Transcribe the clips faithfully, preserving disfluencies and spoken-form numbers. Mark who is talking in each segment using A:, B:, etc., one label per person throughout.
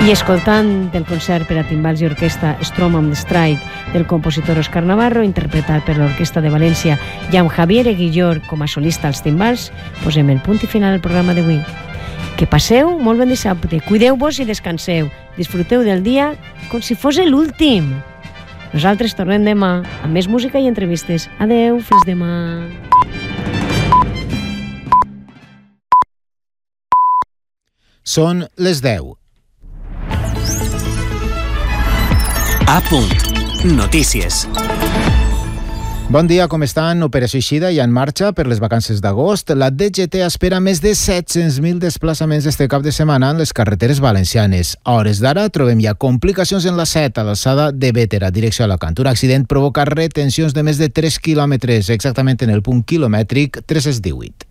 A: I escoltant el concert per a timbals i orquestra Strom amb Strike del compositor Òscar Navarro, interpretat per l'Orquestra de València i amb Javier Eguillor com a solista als timbals, posem el punt i final al programa d'avui. Que passeu molt bon dissabte, cuideu-vos i descanseu, disfruteu del dia com si fos l'últim. Nosaltres tornem demà amb més música i entrevistes. Adeu, fins demà.
B: Són les deu.
C: A punt. Notícies.
B: Bon dia, com estan? Operació Eixida ja en marxa per les vacances d'agost. La D G T espera més de set-cents mil desplaçaments este cap de setmana en les carreteres valencianes. A hores d'ara trobem ja complicacions en la set a l'alçada de Bétera, direcció a Alacant. Un accident provoca retencions de més de tres quilòmetres, exactament en el punt quilomètric tres-cents divuit.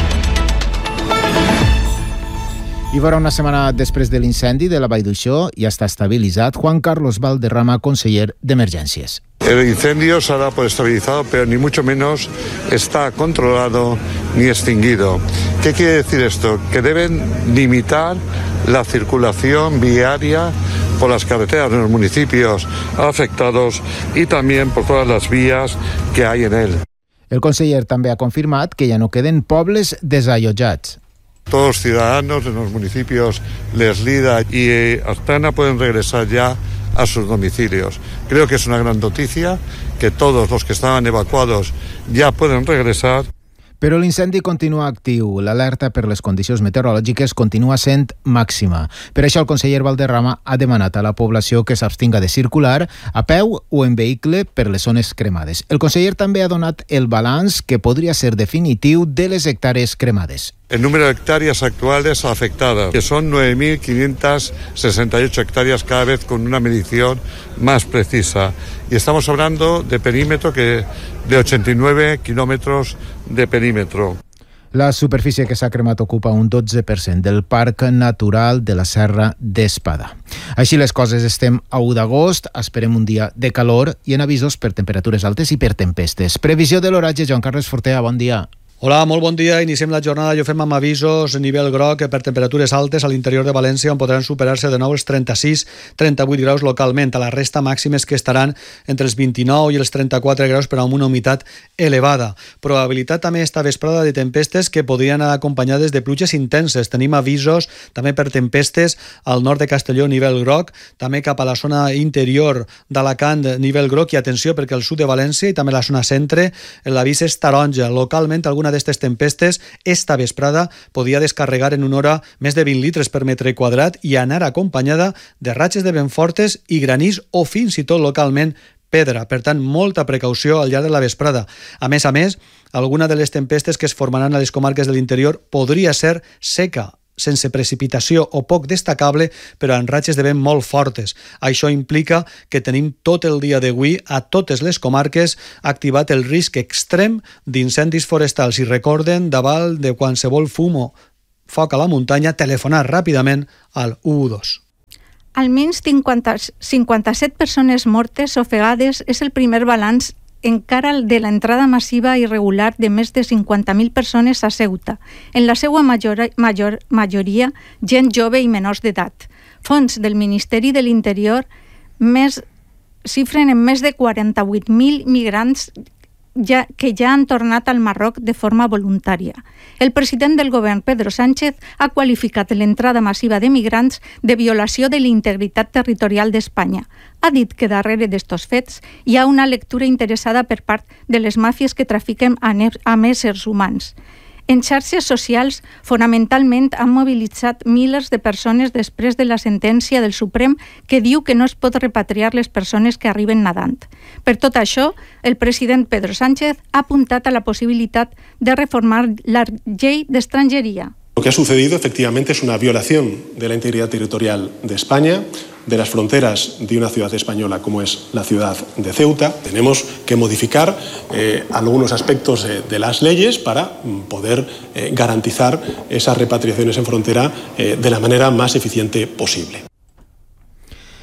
B: I vora una setmana després de l'incendi de la Vall d'Uixó ja està estabilitzat. Juan Carlos Valderrama, conseller d'Emergències.
D: El incendio se da por estabilizado, pero ni mucho menos está controlado ni extinguido. ¿Qué quiere decir esto? Que deben limitar la circulación viaria por las carreteras de los municipios afectados y también por todas las vías que hay en él.
B: El conseller també ha confirmat que ja no queden pobles desallotjats.
D: Todos los ciudadanos de los municipios Leslida y Artana pueden regresar ya a sus domicilios. Creo que es una gran noticia que todos los que estaban evacuados ya pueden regresar.
B: Però l'incendi continua actiu. L'alerta per les condicions meteorològiques continua sent màxima. Per això el conseller Valderrama ha demanat a la població que s'abstinga de circular a peu o en vehicle per les zones cremades. El conseller també ha donat el balanç que podria ser definitiu de les hectàrees cremades.
D: El número de hectáreas actuales afectadas, que son nueve mil quinientas sesenta y ocho hectáreas cada vez con una medición más precisa. Y estamos hablando de perímetro que de ochenta y nueve kilómetros de perímetro.
B: La superfície que s'ha cremat ocupa un dotze per cent del Parc Natural de la Serra d'Espada. Així les coses, estem a u d'agost, esperem un dia de calor i en avisos per temperatures altes i per tempestes. Previsió de l'oratge, Joan Carles Fortea, bon dia.
E: Hola, molt bon dia. Iniciem la jornada i ho fem amb avisos a nivell groc per temperatures altes a l'interior de València, on podran superar-se de nou els trenta-sis trenta-vuit graus localment. A la resta màximes que estaran entre els vint-i-nou i els trenta-quatre graus, però amb una humitat elevada. Probabilitat també esta vesprada de tempestes que podrien anar acompanyades de pluges intenses. Tenim avisos també per tempestes al nord de Castelló, nivell groc, també cap a la zona interior d'Alacant, nivell groc, i atenció perquè al sud de València i també la zona centre l'avís és taronja. Localment, alguna d'aquestes tempestes esta vesprada podia descarregar en una hora més de vint litres per metre quadrat i anar acompanyada de ratxes de vent fortes i granís o fins i tot localment pedra. Per tant, molta precaució al llarg de la vesprada. A més a més, alguna de les tempestes que es formaran a les comarques de l'interior podria ser seca, sense precipitació o poc destacable, però amb ratxes de vent molt fortes. Això implica que tenim tot el dia d'avui a totes les comarques activat el risc extrem d'incendis forestals. I recorden, davant de qualsevol fum o foc a la muntanya, telefonar ràpidament al u u dos.
F: Almenys cinquanta, cinquanta-set persones mortes ofegades és el primer balanç encara de l'entrada massiva i irregular de més de cinquanta mil persones a Ceuta, en la seva major, major, majoria gent jove i menors d'edat. Fons del Ministeri de l'Interior més, xifren en més de quaranta-vuit mil migrants ja, que ja han tornat al Marroc de forma voluntària. El president del govern, Pedro Sánchez, ha qualificat l'entrada massiva de migrants de violació de la integritat territorial d'Espanya. Ha dit que darrere d'estos fets hi ha una lectura interessada per part de les màfies que trafiquen amb éssers humans. En xarxes socials, fonamentalment, han mobilitzat milers de persones després de la sentència del Suprem que diu que no es pot repatriar les persones que arriben nadant. Per tot això, el president Pedro Sánchez ha apuntat a la possibilitat de reformar la llei d'estrangeria.
G: Lo que ha sucedido efectivamente es una violación de la integridad territorial de España, de las fronteras de una ciudad española como es la ciudad de Ceuta. Tenemos que modificar eh, algunos aspectos eh, de las leyes para poder eh, garantizar esas repatriaciones en frontera eh, de la manera más eficiente posible.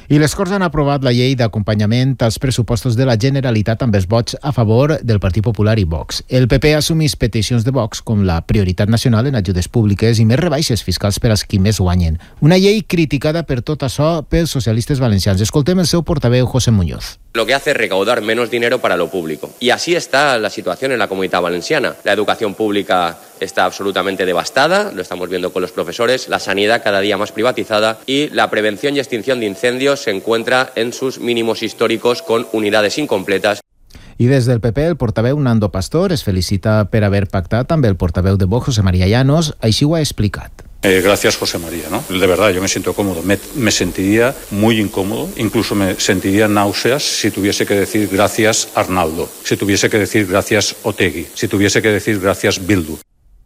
B: I les Corts han aprovat la llei d'acompanyament als pressupostos de la Generalitat amb els vots a favor del Partit Popular i Vox. El P P assumís peticions de Vox com la prioritat nacional en ajudes públiques i més rebaixes fiscals per als qui més guanyen. Una llei criticada per tot això pels socialistes valencians. Escoltem el seu portaveu, José Muñoz.
H: Lo que hace es recaudar menos dinero para lo público. Y así está la situación en la Comunidad Valenciana. La educación pública está absolutamente devastada, lo estamos viendo con los profesores, la sanidad cada día más privatizada y la prevención y extinción de incendios se encuentra en sus mínimos históricos con unidades incompletas.
B: I des del P P, el portaveu Nando Pastor es felicita per haver pactat amb el portaveu de Vox, José María Llanos, així ho ha explicat.
I: Eh, gracias, José María, ¿no? De verdad, yo me siento cómodo. Me, me sentiría muy incómodo, incluso me sentiría náuseas si tuviese que decir gracias Arnaldo, si tuviese que decir gracias Otegui, si tuviese que decir gracias Bildu.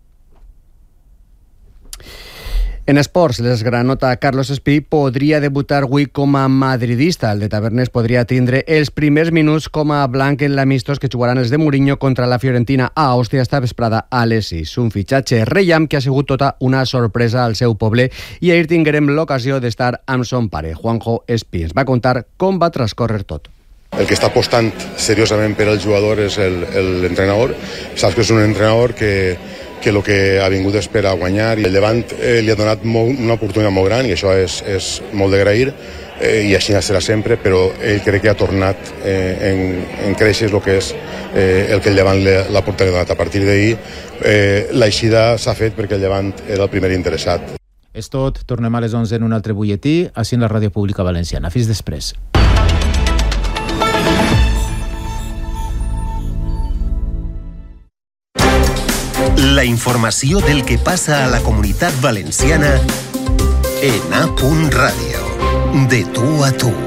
J: En esports, l'esgranota Carlos Espí podria debutar avui com a madridista. El de Tavernes podria tindre els primers minuts com a blanc en l'amistós que jugaran els de Mourinho contra la Fiorentina a Àustria esta vesprada a les sis. Un fitxatge rellamp que ha sigut tota una sorpresa al seu poble i ahir tinguérem l'ocasió d'estar amb son pare, Juanjo Espí. Ens va contar com va transcórrer tot.
K: El que està apostant seriosament per al jugador és l'entrenador. Saps que és un entrenador que que el que ha vingut és per a guanyar i el Llevant eh, li ha donat molt, una oportunitat molt gran i això és, és molt d'agrair eh, i així serà sempre, però ell crec que ha tornat eh, en, en créixer el que és eh, el que el Llevant l'ha portat donat. A partir d'ahir eh, l'eixida s'ha fet perquè el Llevant era el primer interessat.
B: És tot, tornem a les onze en un altre butlletí, així en la Ràdio Pública Valenciana. Fins després.
C: La informació del que passa a la Comunitat Valenciana en A Radio. De tú a tú.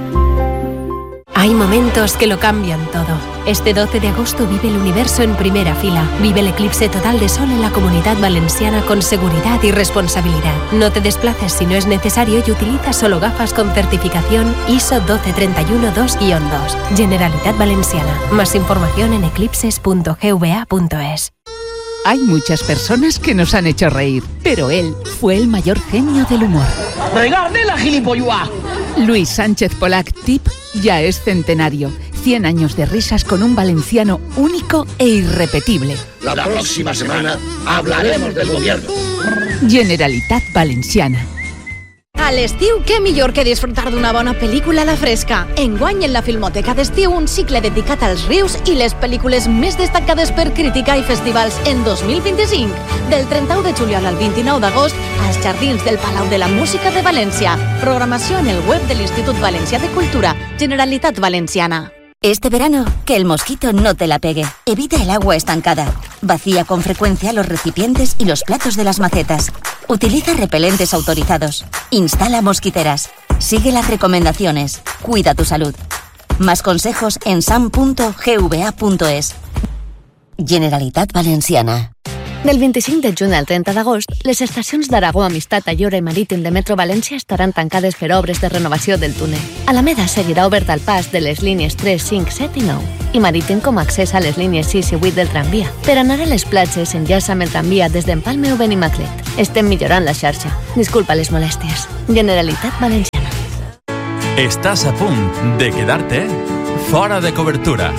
L: Hay momentos que lo cambian todo. Este doce de agosto vive el universo en primera fila. Vive el eclipse total de sol en la Comunidad Valenciana con seguridad y responsabilidad. No te desplaces si no es necesario y utiliza solo gafas con certificación I S O doce treinta y uno dos guion dos. Generalitat Valenciana. Más información en eclipses punto g v a punto es.
M: Hay muchas personas que nos han hecho reír, pero él fue el mayor genio del humor.
N: ¡Regarde la gilipollua!
M: Luis Sánchez Polac, Tip, ya es centenario. cien años de risas con un valenciano único e irrepetible.
N: La próxima semana hablaremos del gobierno.
M: Generalitat Valenciana.
O: A l'estiu, què millor que disfrutar d'una bona pel·lícula a la fresca. Enguany en la Filmoteca d'Estiu, un cicle dedicat als rius i les pel·lícules més destacades per crítica i festivals en dos mil vint-i-cinc. Del trenta-u de juliol al vint-i-nou d'agost, als jardins del Palau de la Música de València. Programació en el web de l'Institut Valencià de Cultura, Generalitat Valenciana.
P: Este verano, que el mosquito no te la pegue. Evita el agua estancada. Vacía con frecuencia los recipientes y los platos de las macetas. Utiliza repelentes autorizados. Instala mosquiteras. Sigue las recomendaciones. Cuida tu salud. Más consejos en sam punto g v a punto es. Generalitat Valenciana.
Q: Del vint-i-cinc de juny al trenta d'agost, les estacions d'Aragó, Amistat, Allora i Marítim de Metro València estaran tancades per obres de renovació del túnel. Alameda seguirà obert al pas de les línies tres, cinc, set i nou i Marítim com a accés a les línies sis i vuit del tramvia. Per anar a les platges, enllaça amb el tramvia des d'Empalme o Benimaclet. Estem millorant la xarxa. Disculpa les molèsties. Generalitat Valenciana.
R: Estàs a punt de quedar-te fora de cobertura.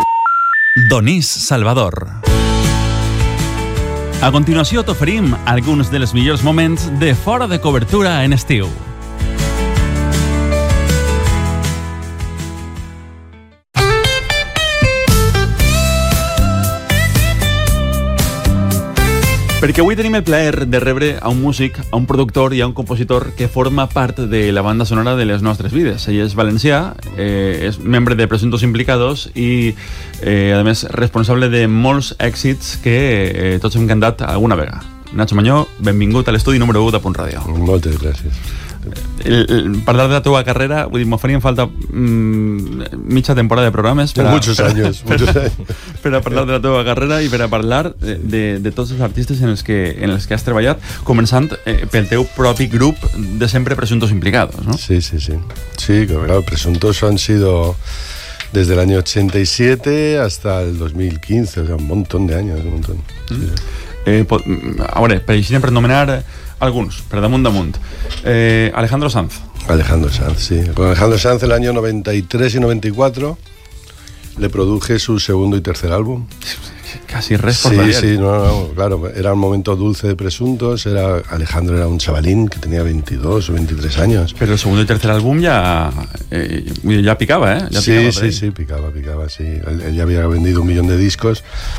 R: Donís Salvador. A continuació t'oferim alguns dels millors moments de fora de cobertura en estiu. Perquè avui tenim el plaer de rebre a un músic, a un productor i a un compositor que forma part de la banda sonora de les nostres vides. Ell és valencià, eh, és membre de Presuntos Implicados i, eh, a més, responsable de molts èxits que eh, tots hem cantat alguna vegada. Nacho Mañó, benvingut a l'estudi número u de Punt Ràdio.
S: Moltes gràcies.
R: El, el, parlar de la teva carrera, vull dir, m'ho farien falta mm, mitja temporada de programes per a,
S: muchos
R: per,
S: años,
R: per,
S: muchos
R: per,
S: años.
R: per a parlar de la teva carrera i per a parlar de, de, de tots els artistes en els que, en els que has treballat, començant eh, pel teu propi grup de sempre Presuntos Implicados, ¿no?
S: Sí, sí, sí. Sí, claro, Presuntos han sido desde el año ochenta y siete hasta el dos mil quince, o sea, un montón de años, un montón. Sí,
R: mm.
S: sí.
R: Eh, pot, a veure, per així per nomenar alguns, per damunt damunt. Eh, Alejandro Sanz.
S: Alejandro Sanz, sí. Con Alejandro Sanz el año noventa y tres y noventa y cuatro le produje su segundo y tercer álbum.
R: Casi res por
S: Sí,
R: variar.
S: sí, no, no, claro, era un momento dulce de Presuntos, era, Alejandro era un chavalín que tenía veintidós o veintitrés años.
R: Pero el segundo y tercer álbum ya, eh, ya picaba, ¿eh? Ya
S: sí,
R: picaba
S: sí, sí, picaba, picaba, sí. Él, él ya había vendido un millón de discos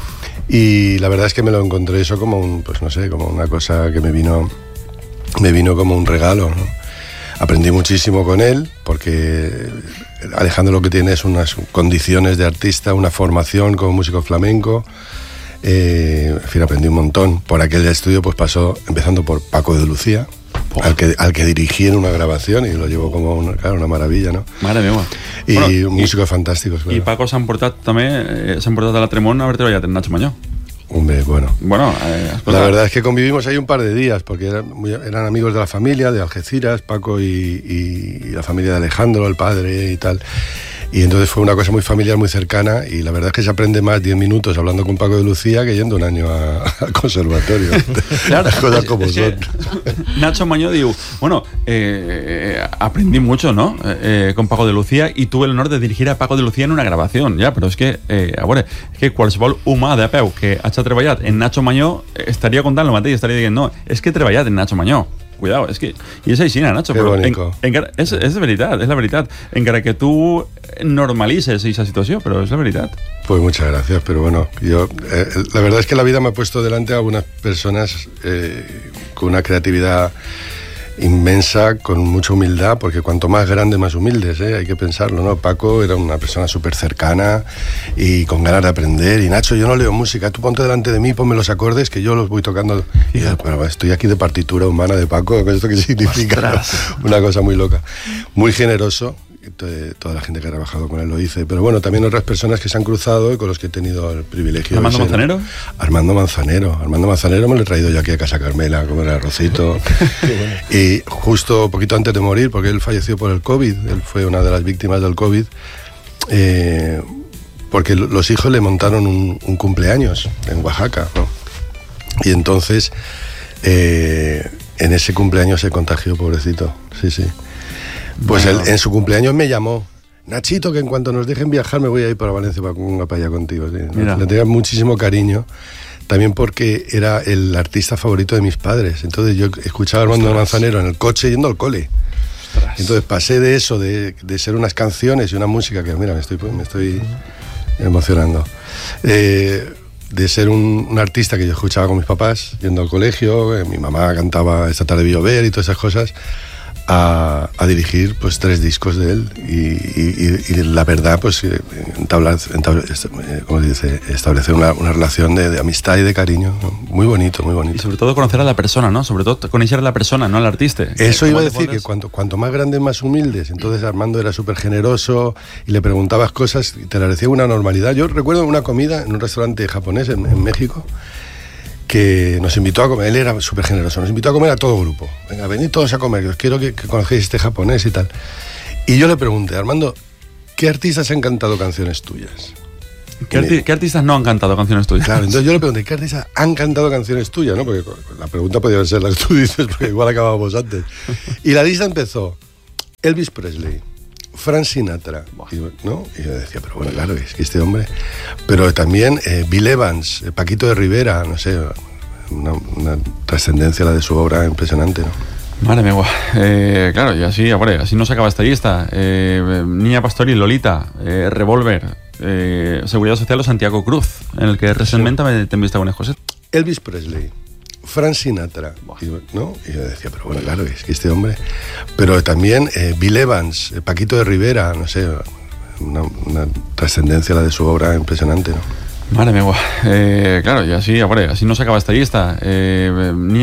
S: y la verdad es que me lo encontré eso como un, pues no sé, como una cosa que me vino, me vino como un regalo, ¿no? Aprendí muchísimo con él porque Alejandro lo que tiene es unas condiciones de artista, una formación como músico flamenco. Eh, en fin, aprendí un montón. Por aquel estudio pues pasó, empezando por Paco de Lucía, al que, al que dirigí en una grabación y lo llevó como una, claro, una maravilla, ¿no?
R: Mare meva.
S: Y
R: Bueno,
S: un músico fantástico, claro.
R: I Paco s'ha emportat també, eh, s'ha emportat a la Tremont a haver treballat en Nacho Mañó.
S: Hombre, bueno.
R: Bueno, eh, escolta.
S: La verdad es que convivimos ahí un par de días, porque eran, muy- eran amigos de la familia, de Algeciras, Paco y, y- y la familia de Alejandro, el padre y tal. Y entonces fue una cosa muy familiar, muy cercana, y la verdad es que se aprende más diez minutos hablando con Paco de Lucía que yendo un año a- al conservatorio.
R: Claro,
S: Las cosas como
R: es que
S: son.
R: Nacho Mañó diu, bueno, eh, aprendí mucho, ¿no? Eh, con Paco de Lucía y tuve el honor de dirigir a Paco de Lucía en una grabación, ya, però és que, eh, a veure, és que qualsevol humà de peu que hagi treballat en Nacho Mañó estaria contant el mateix, estaria dient, no, és que he treballat en Nacho Mañó. Cuidado, és que... I és així, Nacho,
S: Que
R: però en,
S: bonico.
R: encara, és, és de veritat, és la veritat. Encara que tu normalices aquesta situació, però és la veritat.
S: Pues muchas gracias, pero bueno, yo eh, la verdad es que la vida me ha puesto delante a algunas personas eh, con una creatividad inmensa, con mucha humildad, porque cuanto más grande, más humildes, ¿eh? Hay que pensarlo, ¿no? Paco era una persona súper cercana y con ganas de aprender. Y Nacho, yo no leo música, tú ponte delante de mí, ponme los acordes que yo los voy tocando. Y yo, bueno, estoy aquí de partitura humana de Paco, ¿esto qué significa? Una cosa muy loca. Muy generoso. Toda la gente que ha trabajado con él lo dice, pero bueno, también otras personas que se han cruzado y con los que he tenido el privilegio
R: ¿Armando
S: de ser.
R: Manzanero?
S: Armando Manzanero Armando Manzanero me lo he traído yo aquí a Casa Carmela a comer arrocito. Y justo poquito antes de morir, porque él falleció por el COVID, él fue una de las víctimas del COVID, eh, porque los hijos le montaron un, un cumpleaños en Oaxaca, ¿no? Y entonces eh, en ese cumpleaños se contagió, pobrecito. Sí, sí. Pues
R: Bueno.
S: él, en su cumpleaños me llamó, Nachito, que en cuanto nos dejen viajar me voy a ir para Valencia para una paella contigo. Sí.
R: Mira.
S: Le tenía muchísimo cariño, también porque era el artista favorito de mis padres. Entonces yo escuchaba a Armando Manzanero en el coche yendo al cole. Entonces pasé de eso, de, de ser unas canciones y una música que, mira, me estoy, me estoy emocionando. Eh, de ser un, un artista que yo escuchaba con mis papás yendo al colegio, eh, mi mamá cantaba Esta tarde vi llover y todas esas cosas, a, a dirigir pues tres discos de él y, y, y la verdad pues eh, entablar, entablar, eh, ¿cómo se dice? Establecer una, una relación de, de amistad y de cariño, ¿no? Muy bonito, muy bonito.
R: Y sobre todo conocer a la persona, ¿no? Sobre todo conocer a la persona, no al artista.
S: Eso
R: Eh,
S: iba a
R: ¿cómo te
S: decir,
R: pones?
S: que cuanto, cuanto más grandes, más humildes. Entonces Armando era súper generoso y le preguntabas cosas y te la decía una normalidad. Yo recuerdo una comida en un restaurante japonés en, en México que nos invitó a comer, él era súper generoso, nos invitó a comer a todo grupo. Venga, venid todos a comer, que os quiero que, que conozcáis este japonés y tal. Y yo le pregunté, Armando, ¿qué artistas han cantado canciones tuyas?
R: ¿Qué, arti- ¿Qué artistas no han cantado canciones tuyas?
S: Claro, entonces yo le pregunté, ¿qué artistas han cantado canciones tuyas? ¿No? Porque la pregunta podía ser la que tú dices, porque igual acabábamos antes. Y la lista empezó, Elvis Presley, Frank Sinatra, y, ¿no? Y yo decía, pero bueno, claro, es que este hombre... Pero también eh, Bill Evans, eh, Paquito de Rivera, no sé, una, una trascendencia la de su obra impresionante, ¿no?
R: Madre mía, eh, claro, y así, hombre, así no se acaba esta lista. Eh, Niña Pastori, Lolita, eh, Revolver, eh, Seguridad Social o Santiago Cruz, en el que recientemente me te he visto con cosas.
S: Elvis Presley, Frank Sinatra, y, ¿no? Y yo decía, pero bueno, claro, es que este hombre... Pero también eh, Bill Evans, eh, Paquito de Rivera, no sé, una, una trascendencia la de su obra impresionante, ¿no?
R: Madre mía, eh, claro, y así, hombre, así no se acaba esta lista. Eh, Niña